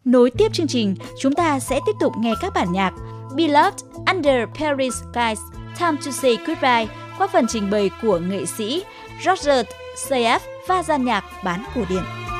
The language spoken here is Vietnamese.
Nối tiếp chương trình, chúng ta sẽ tiếp tục nghe các bản nhạc Beloved, Under Paris Skies, Time to Say Goodbye qua phần trình bày của nghệ sĩ Roger Sayef và gian nhạc bán cổ điển.